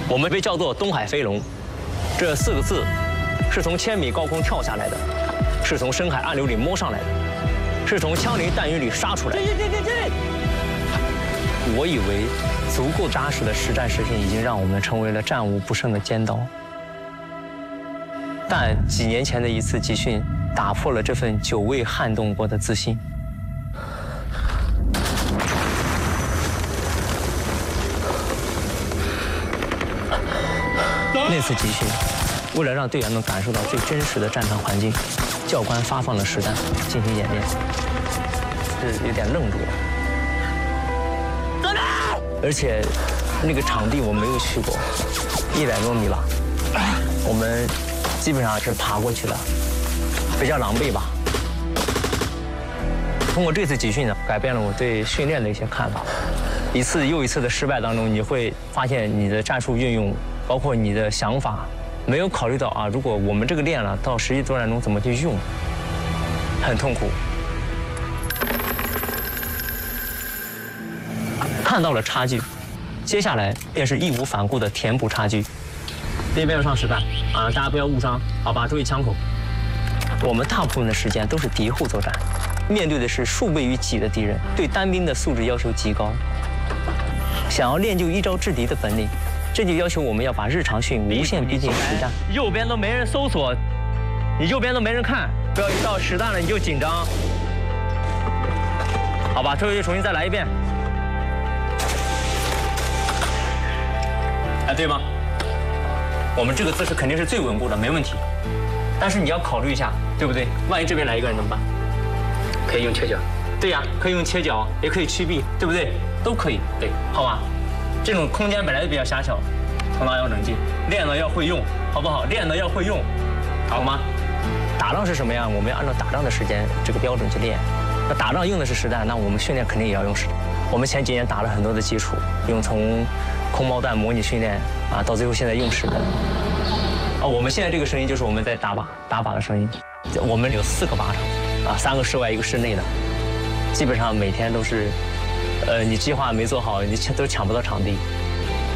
我们被叫做东海飞龙，这4个字是从1000米高空跳下来的，是从深海暗流里摸上来的，是从枪林弹雨里杀出来的。我以为足够扎实的实战实训已经让我们成为了战无不胜的尖刀，但几年前的一次集训打破了这份久未撼动过的自信。那次集训，为了让队员们感受到最真实的战场环境，教官发放了实弹进行演练，是有点愣住了。而且那个场地我没有去过，100多米吧，我们基本上是爬过去的，比较狼狈吧。通过这次集训呢，改变了我对训练的一些看法。一次又一次的失败当中，你会发现你的战术运用，包括你的想法，没有考虑到啊，如果我们这个练了，到实际作战中怎么去用，很痛苦。看到了差距，接下来便是义无反顾的填补差距。别要上实弹啊，大家不要误伤，好吧？注意枪口。我们大部分的时间都是敌后作战，面对的是数倍于己的敌人，对单兵的素质要求极高。想要练就一招制敌的本领，这就要求我们要把日常训无限逼近实战。右边都没人搜索，你右边都没人看，不要一到实弹了你就紧张。好吧，这回重新再来一遍。哎，对吗？我们这个姿势肯定是最稳固的，没问题。但是你要考虑一下，对不对？万一这边来一个人怎么办？可以用切角。对呀，可以用切角，也可以屈臂，对不对？都可以。对，好吧。这种空间本来就比较狭小，头脑要冷静，练了要会用，好不好？练了要会用，好吗？打仗是什么样？我们要按照打仗的时间这个标准去练。那打仗用的是实弹，那我们训练肯定也要用实弹。我们前几年打了很多的基础，用从空包弹模拟训练啊，到最后现在用实弹。啊，我们现在这个声音就是我们在打靶的声音。我们有4个靶场，啊，3个室外，1个室内的，基本上每天都是，你计划没做好，你都抢不到场地。